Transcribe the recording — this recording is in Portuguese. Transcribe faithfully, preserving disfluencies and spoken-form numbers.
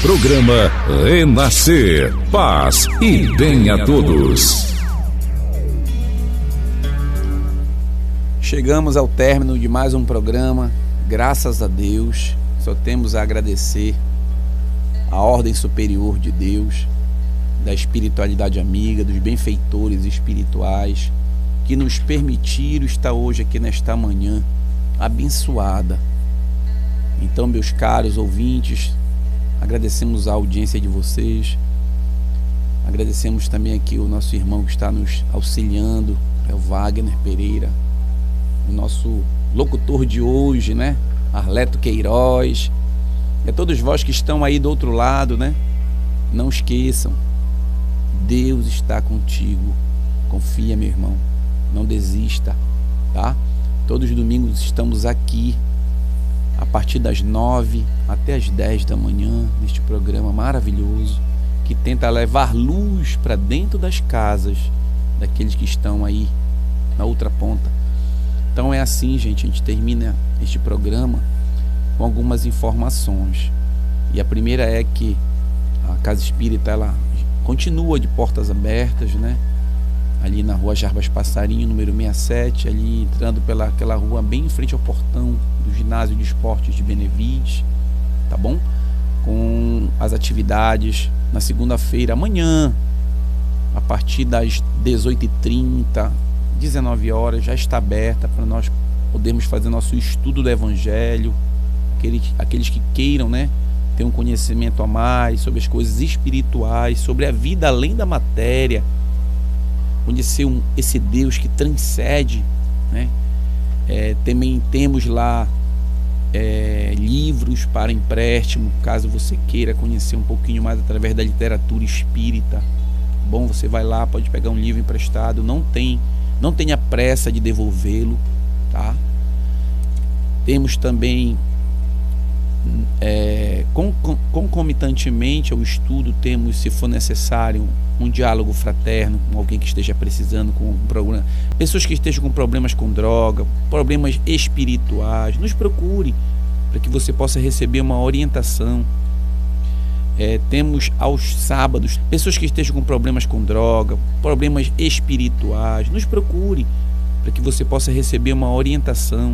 Programa Renascer. Paz e bem a todos. Chegamos ao término de mais um programa. Graças a Deus, só temos a agradecer a ordem superior de Deus, da espiritualidade amiga, dos benfeitores espirituais que nos permitiram estar hoje aqui nesta manhã abençoada. Então, meus caros ouvintes, agradecemos a audiência de vocês, agradecemos também aqui o nosso irmão que está nos auxiliando, é o Wagner Pereira, o nosso locutor de hoje, né? Arleto Queiroz, e a todos vós que estão aí do outro lado, né? Não esqueçam, Deus está contigo, confia, meu irmão, não desista, tá? Todos os domingos estamos aqui, a partir das nove até as dez da manhã, neste programa maravilhoso, que tenta levar luz para dentro das casas daqueles que estão aí na outra ponta. Então é assim, gente, a gente termina este programa com algumas informações. E a primeira é que a Casa Espírita, ela continua de portas abertas, né? Ali na rua Jarbas Passarinho, número sessenta e sete, ali entrando pela aquela rua bem em frente ao portão do ginásio de esportes de Benevides, tá bom? Com as atividades na segunda-feira, amanhã, a partir das dezoito e trinta, dezenove horas, já está aberta para nós podermos fazer nosso estudo do Evangelho, aqueles, aqueles que queiram, né, ter um conhecimento a mais sobre as coisas espirituais, sobre a vida além da matéria, conhecer um, esse Deus que transcende, né? É, também temos lá é, livros para empréstimo, caso você queira conhecer um pouquinho mais através da literatura espírita. Bom, você vai lá, pode pegar um livro emprestado, não tem, não tenha pressa de devolvê-lo, tá? Temos também é, concomitantemente ao estudo, temos, se for necessário, um diálogo fraterno com alguém que esteja precisando, com um problema, pessoas que estejam com problemas com droga, problemas espirituais, nos procure para que você possa receber uma orientação. É, temos aos sábados pessoas que estejam com problemas com droga, problemas espirituais, nos procure para que você possa receber uma orientação.